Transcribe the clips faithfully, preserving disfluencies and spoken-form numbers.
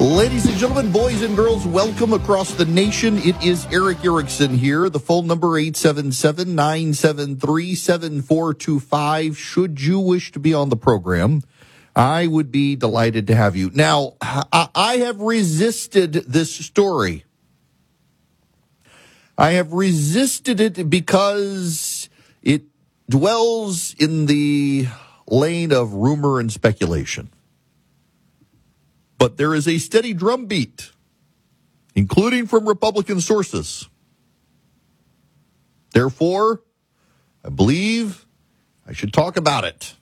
Ladies and gentlemen, boys and girls, welcome across the nation. It is Erick Erickson here. The phone number eight seven seven, nine seven three, seven four two five. Should you wish to be on the program, I would be delighted to have you. Now, I have resisted this story. I have resisted it because it dwells in the lane of rumor and speculation. But there is a steady drumbeat, including from Republican sources. Therefore, I believe I should talk about it.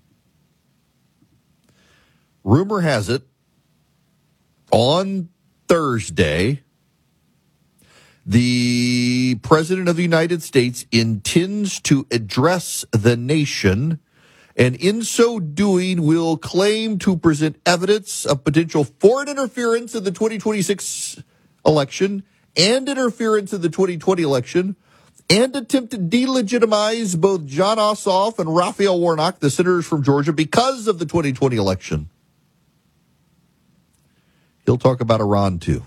Rumor has it, on Thursday, the President of the United States intends to address the nation, and in so doing will claim to present evidence of potential foreign interference in the twenty twenty-six election and interference in the twenty twenty election, and attempt to delegitimize both Jon Ossoff and Raphael Warnock, the senators from Georgia, because of the twenty twenty election. He'll talk about Iran, too.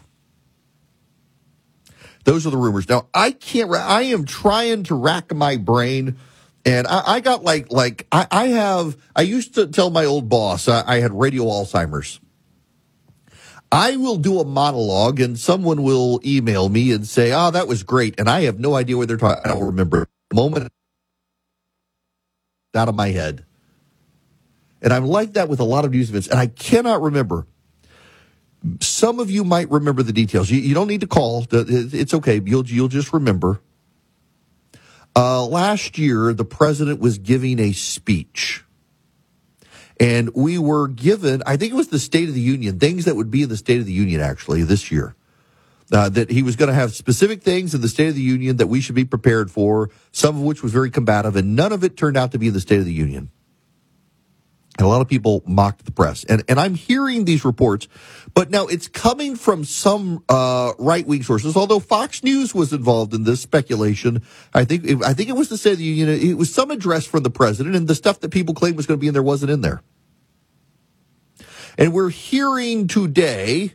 Those are the rumors. Now, I can't, I am trying to rack my brain. And I, I got like, like I, I have, I used to tell my old boss, I, I had radio Alzheimer's. I will do a monologue and someone will email me and say, oh, that was great. And I have no idea what they're talking. I don't remember a moment out of my head. And I'm like that with a lot of news events. And I cannot remember. Some of you might remember the details. You, you don't need to call. It's okay. You'll, you'll just remember. Uh, last year, the president was giving a speech, and we were given, I think it was the State of the Union, things that would be in the State of the Union, actually, this year, uh, that he was going to have specific things in the State of the Union that we should be prepared for, some of which was very combative, and none of it turned out to be in the State of the Union. And a lot of people mocked the press. And and I'm hearing these reports, but now it's coming from some uh, right-wing sources, although Fox News was involved in this speculation. I think it, I think it was the State of the Union. It was some address from the president, and the stuff that people claimed was going to be in there wasn't in there. And we're hearing today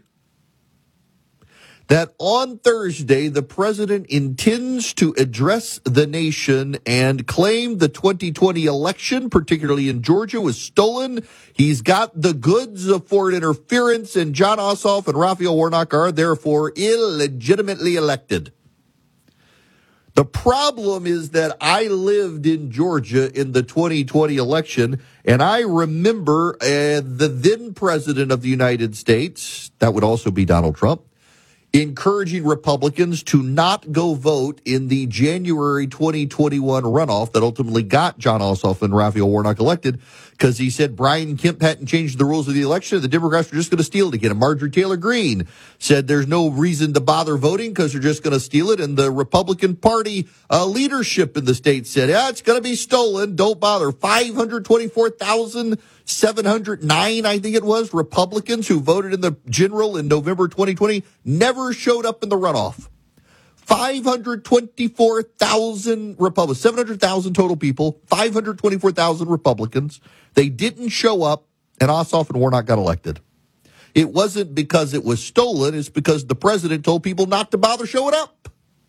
that on Thursday, the president intends to address the nation and claim the twenty twenty election, particularly in Georgia, was stolen. He's got the goods of foreign interference, and Jon Ossoff and Raphael Warnock are therefore illegitimately elected. The problem is that I lived in Georgia in the twenty twenty election, and I remember uh, the then president of the United States, that would also be Donald Trump, encouraging Republicans to not go vote in the January twenty twenty-one runoff that ultimately got Jon Ossoff and Raphael Warnock elected, because he said Brian Kemp hadn't changed the rules of the election. The Democrats were just going to steal it again. And Marjorie Taylor Greene said there's no reason to bother voting because they're just going to steal it. And the Republican Party uh, leadership in the state said, yeah, it's going to be stolen. Don't bother. five hundred twenty-four thousand seven hundred nine, I think it was, Republicans who voted in the general in November twenty twenty never showed up in the runoff. five hundred twenty-four thousand Republicans, seven hundred thousand total people, five hundred twenty-four thousand Republicans. They didn't show up, and Ossoff and Warnock got elected. It wasn't because it was stolen. It's because the president told people not to bother showing up.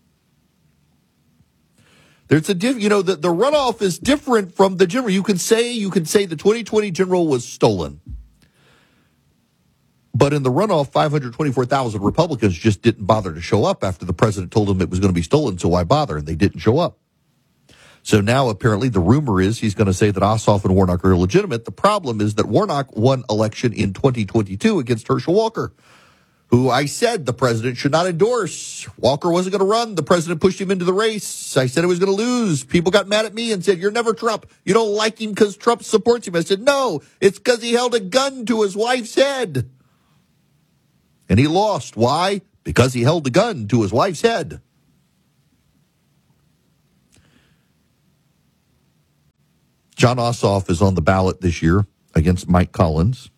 There's a diff, you know, the, the runoff is different from the general. You can say, you can say the twenty twenty general was stolen. But in the runoff, five hundred twenty-four thousand Republicans just didn't bother to show up after the president told them it was going to be stolen, so why bother? And they didn't show up. So now apparently the rumor is he's going to say that Ossoff and Warnock are illegitimate. The problem is that Warnock won election in twenty twenty-two against Herschel Walker, who I said the president should not endorse. Walker wasn't going to run. The president pushed him into the race. I said he was going to lose. People got mad at me and said, you're never Trump. You don't like him because Trump supports him. I said, no, it's because he held a gun to his wife's head. And he lost. Why? Because he held a gun to his wife's head. Jon Ossoff is on the ballot this year against Mike Collins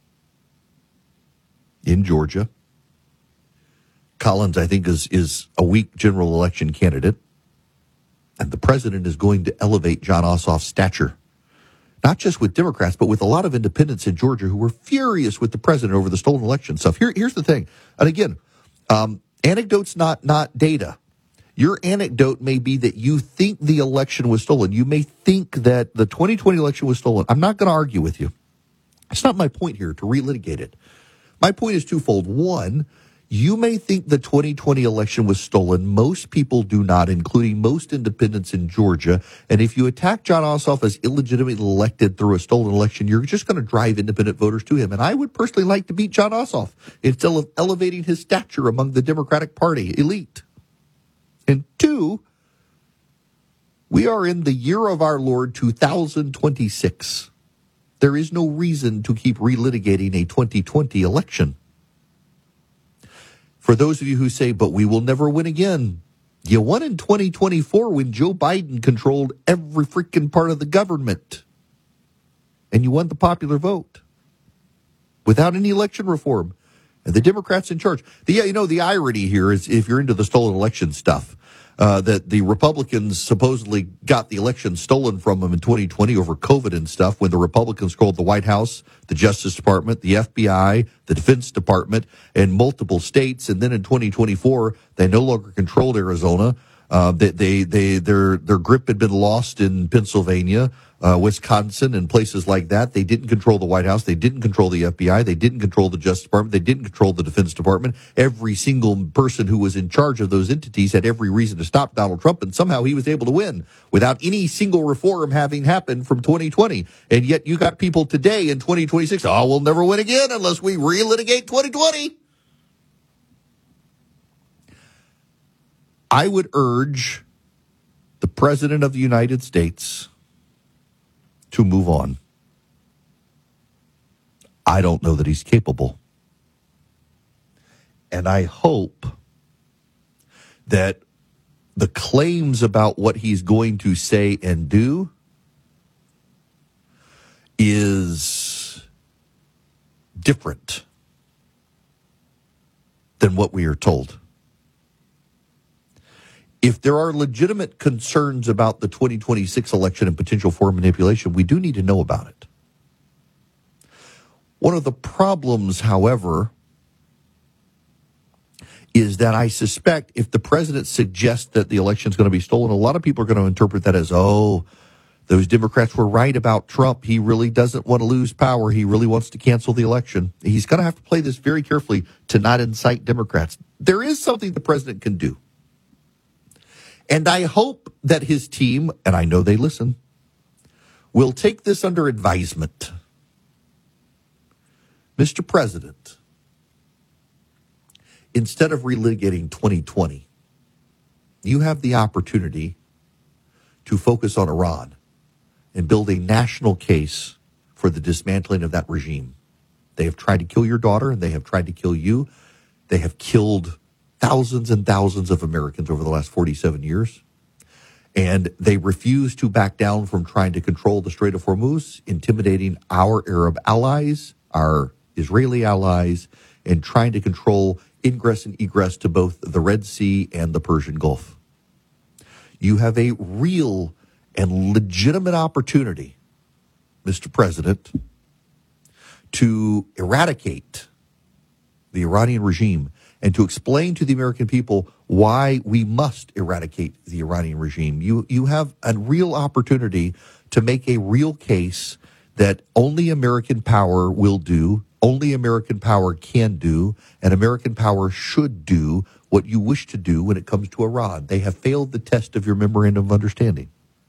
in Georgia. Collins, I think, is, is a weak general election candidate. And the president is going to elevate Jon Ossoff's stature. not just with Democrats, but with a lot of independents in Georgia who were furious with the president over the stolen election stuff. Here, here's the thing. And again, um, anecdotes, not, not data. Your anecdote may be that you think the election was stolen. You may think that the twenty twenty election was stolen. I'm not going to argue with you. It's not my point here to relitigate it. My point is twofold. One, you may think the twenty twenty election was stolen. Most people do not, including most independents in Georgia. And if you attack Jon Ossoff as illegitimately elected through a stolen election, you're just going to drive independent voters to him. And I would personally like to beat Jon Ossoff instead of elevating his stature among the Democratic Party elite. And two, we are in the year of our Lord two thousand twenty-six. There is no reason to keep relitigating a twenty twenty election. For those of you who say, but we will never win again, you won in twenty twenty-four when Joe Biden controlled every freaking part of the government. And you won the popular vote without any election reform. And the Democrats in charge. The, you know, the irony here is, if you're into the stolen election stuff, uh, that the Republicans supposedly got the election stolen from them in twenty twenty over COVID and stuff, when the Republicans controlled the White House, the Justice Department, the F B I, the Defense Department, and multiple states. And then in twenty twenty-four, they no longer controlled Arizona. Uh, they, they, they, their, their grip had been lost in Pennsylvania, uh, Wisconsin, and places like that. They didn't control the White House. They didn't control the F B I. They didn't control the Justice Department. They didn't control the Defense Department. Every single person who was in charge of those entities had every reason to stop Donald Trump, and somehow he was able to win without any single reform having happened from twenty twenty. And yet you got people today in twenty twenty-six, oh, we'll never win again unless we relitigate twenty twenty. I would urge the President of the United States to move on. I don't know that he's capable. And I hope that the claims about what he's going to say and do is different than what we are told. If there are legitimate concerns about the twenty twenty-six election and potential for manipulation, we do need to know about it. One of the problems, however, is that I suspect if the president suggests that the election is going to be stolen, a lot of people are going to interpret that as, oh, those Democrats were right about Trump. He really doesn't want to lose power. He really wants to cancel the election. He's going to have to play this very carefully to not incite Democrats. There is something the president can do. And I hope that his team, and I know they listen, will take this under advisement. Mister President, instead of relitigating twenty twenty, you have the opportunity to focus on Iran and build a national case for the dismantling of that regime. They have tried to kill your daughter, and they have tried to kill you. They have killed thousands and thousands of Americans over the last forty-seven years. And they refuse to back down from trying to control the Strait of Hormuz, intimidating our Arab allies, our Israeli allies, and trying to control ingress and egress to both the Red Sea and the Persian Gulf. You have a real and legitimate opportunity, Mister President, to eradicate the Iranian regime and to explain to the American people why we must eradicate the Iranian regime. You you have a real opportunity to make a real case that only American power will do, only American power can do, and American power should do what you wish to do when it comes to Iran. They have failed the test of your memorandum of understanding.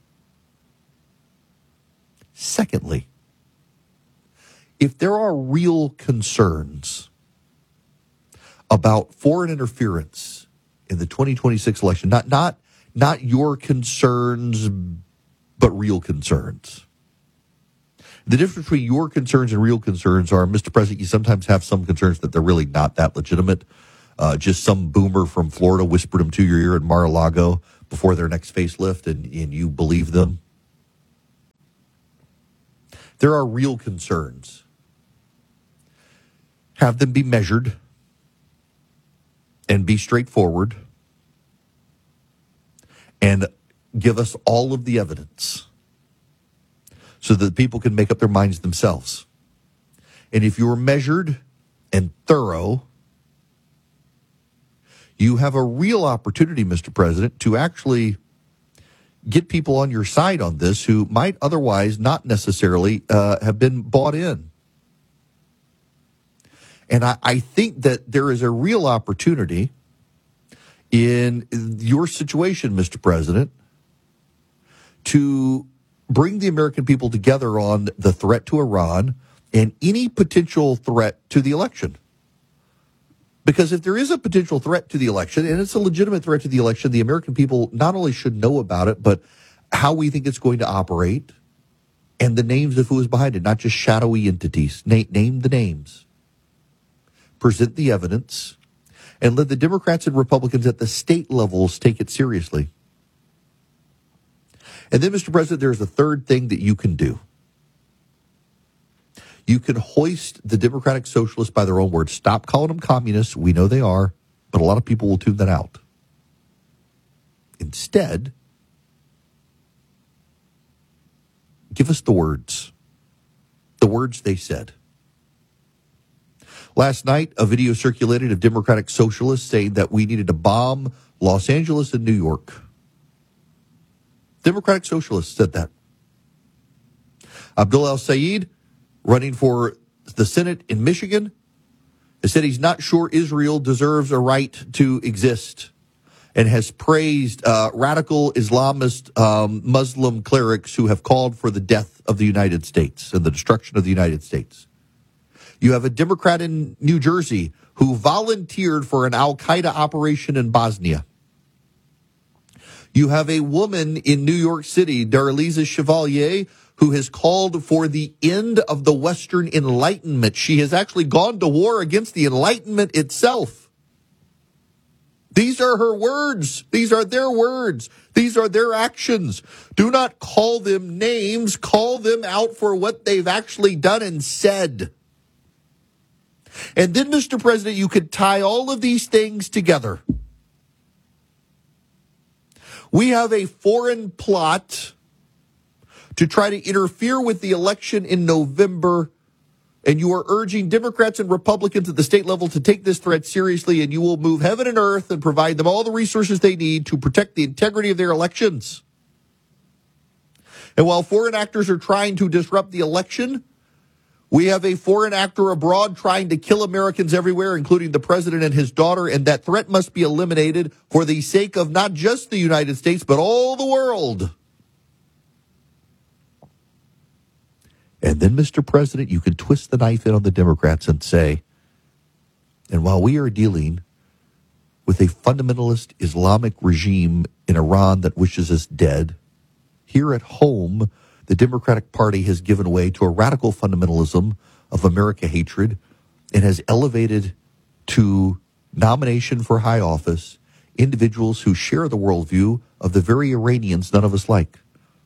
Secondly, if there are real concerns about foreign interference in the twenty twenty-six election, not not not your concerns, but real concerns. The difference between your concerns and real concerns are, Mister President, you sometimes have some concerns that they're really not that legitimate. Uh, just some boomer from Florida whispered them to your ear in Mar-a-Lago before their next facelift, and, and you believe them. There are real concerns. Have them be measured and be straightforward and give us all of the evidence so that people can make up their minds themselves. And if you're measured and thorough, you have a real opportunity, Mister President, to actually get people on your side on this who might otherwise not necessarily uh, have been bought in. And I, I think that there is a real opportunity in your situation, Mister President, to bring the American people together on the threat to Iran and any potential threat to the election. Because if there is a potential threat to the election, and it's a legitimate threat to the election, the American people not only should know about it, but how we think it's going to operate and the names of who is behind it, not just shadowy entities. Name, name the names. Present the evidence, and let the Democrats and Republicans at the state levels take it seriously. And then, Mister President, there's a third thing that you can do. You can hoist the Democratic Socialists by their own words. Stop calling them communists. We know they are, but a lot of people will tune that out. Instead, give us the words. The words they said. Last night, a video circulated of Democratic Socialists saying that we needed to bomb Los Angeles and New York. Democratic Socialists said that. Abdul El-Sayed, running for the Senate in Michigan, has said he's not sure Israel deserves a right to exist and has praised uh, radical Islamist um, Muslim clerics who have called for the death of the United States and the destruction of the United States. You have a Democrat in New Jersey who volunteered for an al-Qaeda operation in Bosnia. You have a woman in New York City, Darlisa Chevalier, who has called for the end of the Western Enlightenment. She has actually gone to war against the Enlightenment itself. These are her words. These are their words. These are their actions. Do not call them names. Call them out for what they've actually done and said. And then, Mister President, you could tie all of these things together. We have a foreign plot to try to interfere with the election in November, and you are urging Democrats and Republicans at the state level to take this threat seriously, and you will move heaven and earth and provide them all the resources they need to protect the integrity of their elections. And while foreign actors are trying to disrupt the election, we have a foreign actor abroad trying to kill Americans everywhere, including the president and his daughter, and that threat must be eliminated for the sake of not just the United States, but all the world. And then, Mister President, you can twist the knife in on the Democrats and say, and while we are dealing with a fundamentalist Islamic regime in Iran that wishes us dead, here at home, the Democratic Party has given way to a radical fundamentalism of America hatred and has elevated to nomination for high office individuals who share the worldview of the very Iranians none of us like.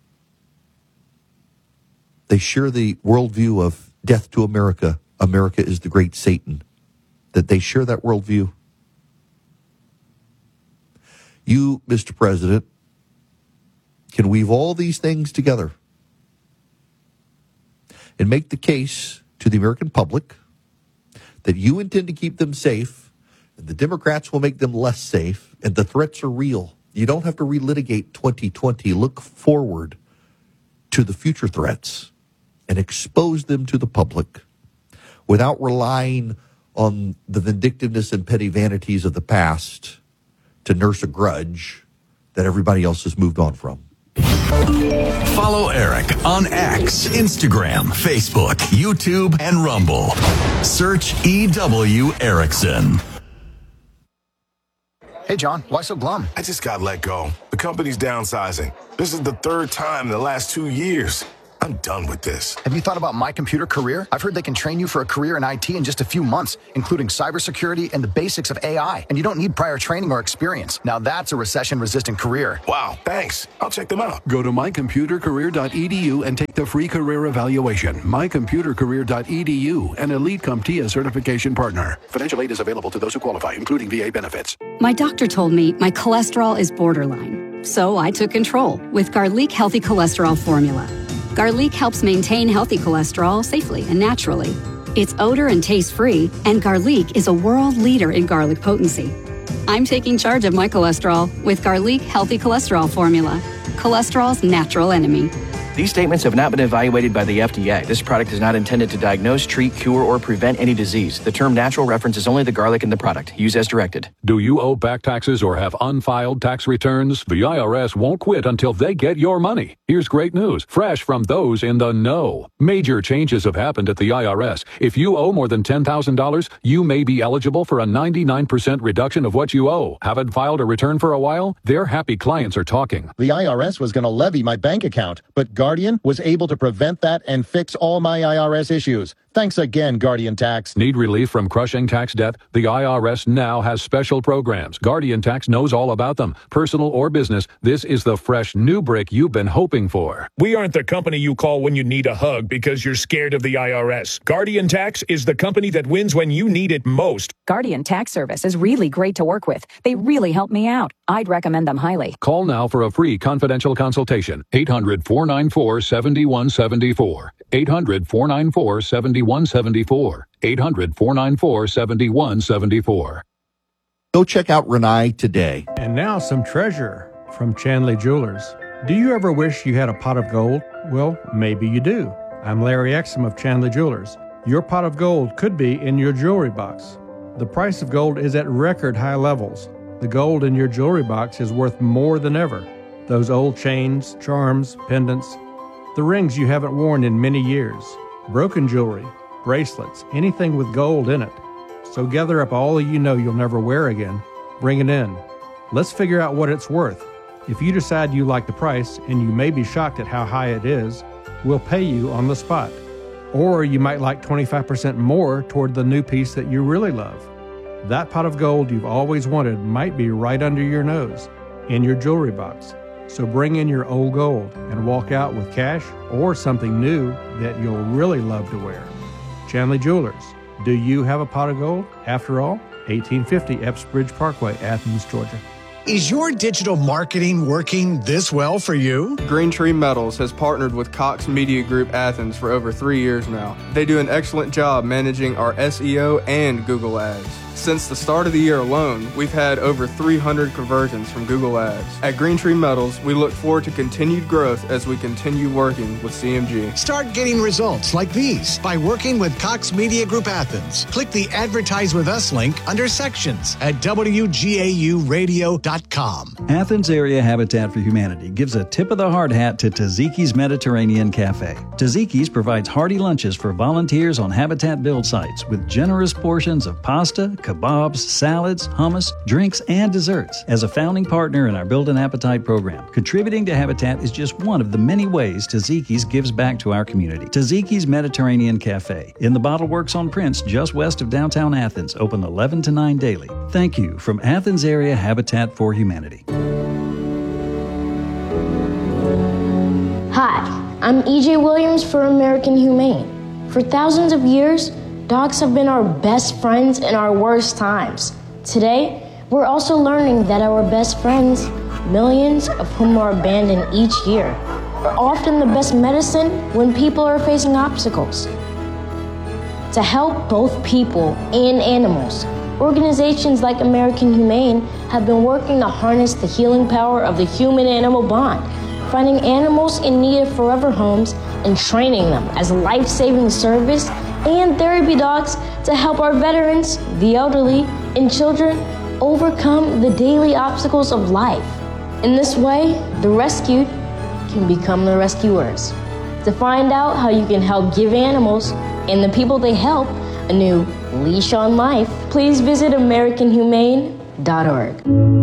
They share the worldview of death to America. America is the great Satan. That they share that worldview. You, Mister President, can weave all these things together and make the case to the American public that you intend to keep them safe, and the Democrats will make them less safe, and the threats are real. You don't have to relitigate twenty twenty. Look forward to the future threats and expose them to the public without relying on the vindictiveness and petty vanities of the past to nurse a grudge that everybody else has moved on from. Follow Eric on X, Instagram, Facebook, YouTube, and Rumble. Search E W Erickson. Hey, John, why so glum? I just got let go. The company's downsizing. This is the third time in the last two years. I'm done with this. Have you thought about My Computer Career? I've heard they can train you for a career in I T in just a few months, including cybersecurity and the basics of A I. And you don't need prior training or experience. Now that's a recession-resistant career. Wow, thanks. I'll check them out. Go to my computer career dot e d u and take the free career evaluation. my computer career dot e d u, an Elite CompTIA certification partner. Financial aid is available to those who qualify, including V A benefits. My doctor told me my cholesterol is borderline. So I took control with Garlic Healthy Cholesterol Formula. Garlic helps maintain healthy cholesterol safely and naturally. It's odor and taste-free, and Garlic is a world leader in garlic potency. I'm taking charge of my cholesterol with Garlic Healthy Cholesterol Formula, cholesterol's natural enemy. These statements have not been evaluated by the F D A. This product is not intended to diagnose, treat, cure, or prevent any disease. The term natural references only the garlic in the product. Use as directed. Do you owe back taxes or have unfiled tax returns? The I R S won't quit until they get your money. Here's great news, fresh from those in the know. Major changes have happened at the I R S. If you owe more than ten thousand dollars, you may be eligible for a ninety-nine percent reduction of what you owe. Haven't filed a return for a while? Their happy clients are talking. The I R S was going to levy my bank account, but Guardian was able to prevent that and fix all my I R S issues. Thanks again, Guardian Tax. Need relief from crushing tax debt? The I R S now has special programs. Guardian Tax knows all about them. Personal or business, this is the fresh new brick you've been hoping for. We aren't the company you call when you need a hug because you're scared of the I R S. Guardian Tax is the company that wins when you need it most. Guardian Tax Service is really great to work with. They really help me out. I'd recommend them highly. Call now for a free confidential consultation. eight hundred, four nine four, seven one seven four. eight hundred, four nine four, seven one seven four. eight hundred, four nine four, seven one seven four. Go check out Renai today. And now some treasure from Chandley Jewelers. Do you ever wish you had a pot of gold? Well, maybe you do. I'm Larry Exum of Chandley Jewelers. Your pot of gold could be in your jewelry box. The price of gold is at record high levels. The gold in your jewelry box is worth more than ever. Those old chains, charms, pendants, the rings you haven't worn in many years, broken jewelry, bracelets, anything with gold in it. So gather up all you know you'll never wear again. Bring it in. Let's figure out what it's worth. If you decide you like the price, and you may be shocked at how high it is, we'll pay you on the spot. Or you might like twenty-five percent more toward the new piece that you really love. That pot of gold you've always wanted might be right under your nose, in your jewelry box. So bring in your old gold and walk out with cash or something new that you'll really love to wear. Chandley Jewelers. Do you have a pot of gold? After all, eighteen fifty Epps Bridge Parkway, Athens, Georgia. Is your digital marketing working this well for you? Green Tree Metals has partnered with Cox Media Group Athens for over three years now. They do an excellent job managing our S E O and Google Ads. Since the start of the year alone, we've had over three hundred conversions from Google Ads. At Green Tree Metals, we look forward to continued growth as we continue working with C M G. Start getting results like these by working with Cox Media Group Athens. Click the Advertise with Us link under Sections at W G A U radio dot com. Athens Area Habitat for Humanity gives a tip of the hard hat to Taziki's Mediterranean Cafe. Taziki's provides hearty lunches for volunteers on habitat build sites with generous portions of pasta, kebabs, salads, hummus, drinks, and desserts. As a founding partner in our Build an Appetite program, contributing to Habitat is just one of the many ways Taziki's gives back to our community. Taziki's Mediterranean Cafe in the Bottle Works on Prince, just west of downtown Athens, open eleven to nine daily. Thank you from Athens Area Habitat for Humanity. Hi, I'm E J Williams for American Humane. For thousands of years, dogs have been our best friends in our worst times. Today, we're also learning that our best friends, millions of whom are abandoned each year, are often the best medicine when people are facing obstacles. To help both people and animals, organizations like American Humane have been working to harness the healing power of the human-animal bond, finding animals in need of forever homes and training them as a life-saving service and therapy dogs to help our veterans, the elderly, and children overcome the daily obstacles of life. In this way, the rescued can become the rescuers. To find out how you can help give animals and the people they help a new leash on life, please visit American Humane dot org.